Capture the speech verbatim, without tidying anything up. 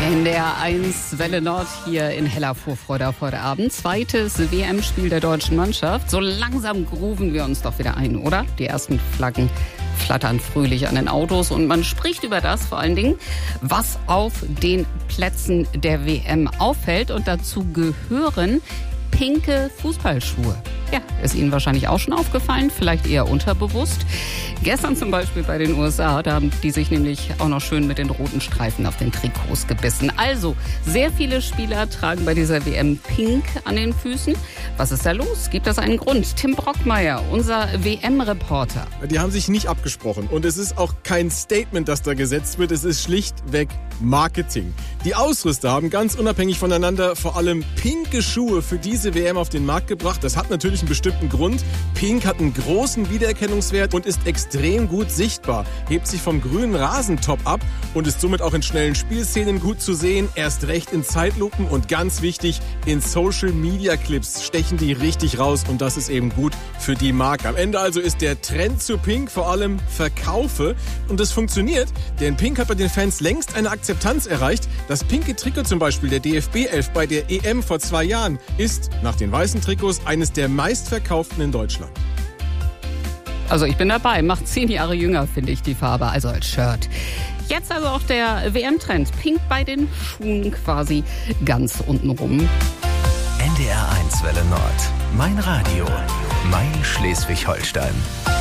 N D R eins Welle Nord hier in heller Vorfreude auf heute Abend. Zweites W M-Spiel der deutschen Mannschaft. So langsam grooven wir uns doch wieder ein, oder? Die ersten Flaggen flattern fröhlich an den Autos und man spricht über das vor allen Dingen, was auf den Plätzen der W M auffällt. Und dazu gehören pinke Fußballschuhe. Ja, ist Ihnen wahrscheinlich auch schon aufgefallen, vielleicht eher unterbewusst. Gestern zum Beispiel bei den U S A, da haben die sich nämlich auch noch schön mit den roten Streifen auf den Trikots gebissen. Also, sehr viele Spieler tragen bei dieser W M Pink an den Füßen. Was ist da los? Gibt das einen Grund? Tim Brockmeier, unser W M-Reporter. Die haben sich nicht abgesprochen und es ist auch kein Statement, das da gesetzt wird. Es ist schlichtweg Marketing. Die Ausrüster haben ganz unabhängig voneinander vor allem pinke Schuhe für diese W M auf den Markt gebracht. Das hat natürlich einen bestimmten Grund. Pink hat einen großen Wiedererkennungswert und ist extrem gut sichtbar. Hebt sich vom grünen Rasentop ab und ist somit auch in schnellen Spielszenen gut zu sehen. Erst recht in Zeitlupen und ganz wichtig, in Social-Media-Clips stechen die richtig raus und das ist eben gut für die Marke. Am Ende also ist der Trend zu Pink vor allem Verkaufe und das funktioniert, denn Pink hat bei den Fans längst eine Akzeptanz erreicht. Das pinke Trikot zum Beispiel der D F B elf bei der E M vor zwei Jahren ist nach den weißen Trikots eines der meistverkauften in Deutschland. Also ich bin dabei, macht zehn Jahre jünger, finde ich, die Farbe, also als Shirt. Jetzt also auch der W M-Trend, Pink bei den Schuhen quasi ganz unten rum. N D R eins Welle Nord, mein Radio, mein Schleswig-Holstein.